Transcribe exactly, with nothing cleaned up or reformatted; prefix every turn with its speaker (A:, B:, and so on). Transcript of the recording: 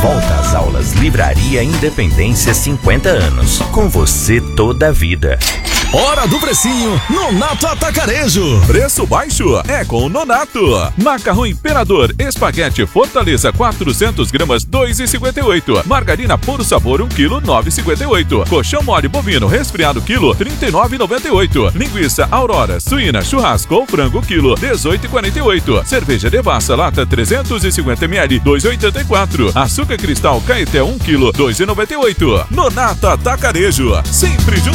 A: Volta às aulas Livraria Independência cinquenta anos. Com você toda a vida.
B: Hora do precinho, Nonato Atacarejo. Preço baixo é com o Nonato. Macarrão Imperador, espaguete Fortaleza quatrocentas gramas, dois e cinquenta e oito. Margarina Puro Sabor, um quilo, nove e cinquenta e oito. Colchão mole bovino resfriado, quilo, trinta e nove e noventa e oito. Linguiça Aurora, suína, churrasco ou frango, quilo, dezoito e quarenta e oito. Cerveja Devassa, lata trezentos e cinquenta mililitros, dois e oitenta e quatro. Açúcar Cristal Caeté, um quilo, dois e noventa e oito. Nonato Atacarejo, sempre junto.